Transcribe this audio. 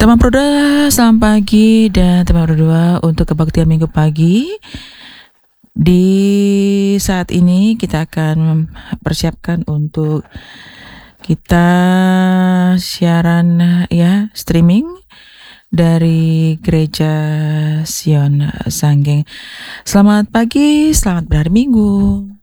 Teman Proda, selamat pagi dan teman berdua untuk kebaktian minggu pagi. Di saat ini kita akan persiapkan untuk kita siaran streaming dari Gereja Sion Sanggeng. Selamat pagi, selamat berhari Minggu.